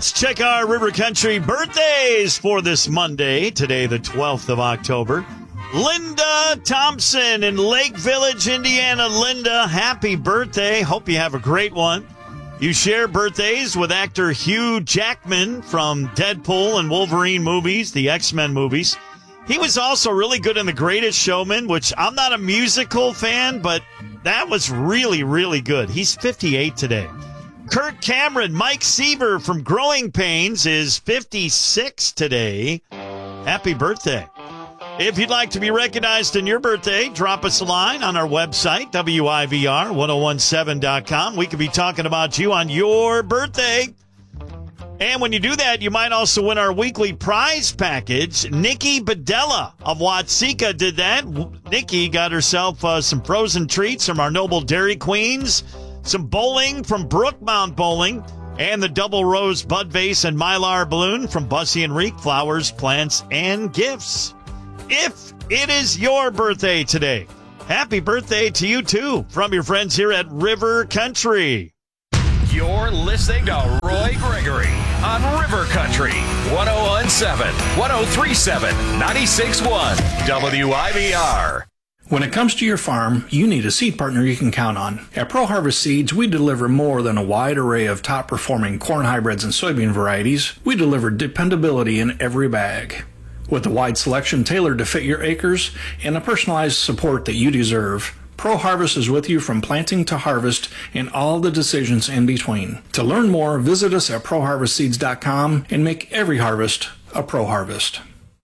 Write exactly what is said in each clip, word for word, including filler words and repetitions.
Let's check our River Country birthdays for this Monday, today the twelfth of October. Linda Thompson in Lake Village, Indiana. Linda, happy birthday. Hope you have a great one. You share birthdays with actor Hugh Jackman from Deadpool and Wolverine movies, the X-Men movies. He was also really good in The Greatest Showman, which I'm not a musical fan, but that was really, really good. He's fifty-eight today. Kirk Cameron, Mike Seaver from Growing Pains is fifty-six today. Happy birthday. If you'd like to be recognized in your birthday, drop us a line on our website, W I V R ten seventeen dot com. We could be talking about you on your birthday. And when you do that, you might also win our weekly prize package. Nikki Bedella of Watseka did that. Nikki got herself uh, some frozen treats from our Noble Dairy Queens, some bowling from Brookmount Bowling, and the double rose bud vase and mylar balloon from Bussy and Reek Flowers, Plants, and Gifts. If it is your birthday today, happy birthday to you too from your friends here at River Country. You're listening to Roy Gregory on River Country, ten seventeen, ten thirty-seven, ninety-six point one W I V R. When it comes to your farm, you need a seed partner you can count on. At Pro Harvest Seeds, we deliver more than a wide array of top-performing corn hybrids and soybean varieties. We deliver dependability in every bag. With a wide selection tailored to fit your acres and a personalized support that you deserve, Pro Harvest is with you from planting to harvest and all the decisions in between. To learn more, visit us at pro harvest seeds dot com and make every harvest a Pro Harvest.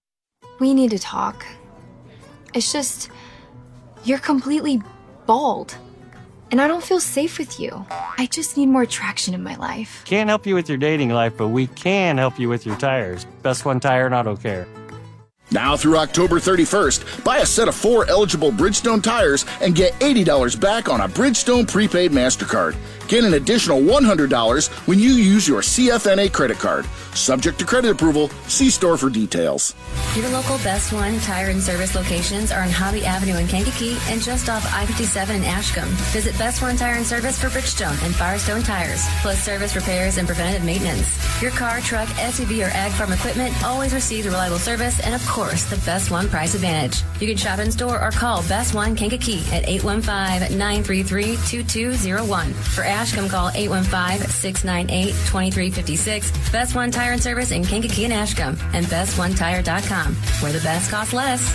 We need to talk. It's just, you're completely bald. And I don't feel safe with you. I just need more traction in my life. Can't help you with your dating life, but we can help you with your tires. Best One Tire and Auto Care. Now through October thirty-first, buy a set of four eligible Bridgestone tires and get eighty dollars back on a Bridgestone prepaid MasterCard. Get an additional one hundred dollars when you use your C F N A credit card. Subject to credit approval. See store for details. Your local Best One Tire and Service locations are on Hobby Avenue in Kankakee and just off I fifty-seven in Ashcombe. Visit Best One Tire and Service for Bridgestone and Firestone tires, plus service repairs and preventative maintenance. Your car, truck, S U V, or ag farm equipment always receives reliable service and, of course, the Best One price advantage. You can shop in store or call Best One Kankakee at eight one five, nine three three, two two zero one. For Ashcombe, call eight one five, six nine eight, two three five six. Best One Tire and Service in Kankakee and Ashcombe, and best one tire dot com, where the best costs less.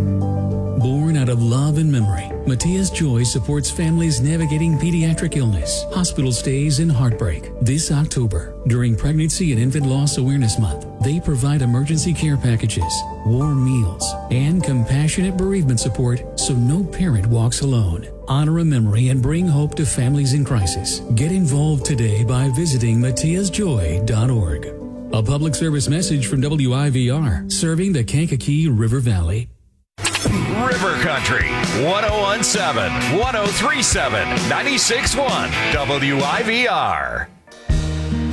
Born out of love and memory, Matias Joy supports families navigating pediatric illness, hospital stays, and heartbreak. This October, during Pregnancy and Infant Loss Awareness Month, they provide emergency care packages, warm meals, and compassionate bereavement support so no parent walks alone. Honor a memory and bring hope to families in crisis. Get involved today by visiting matias joy dot org. A public service message from W I V R, serving the Kankakee River Valley. River Country, ten seventeen, ten thirty-seven, ninety-six point one W I V R.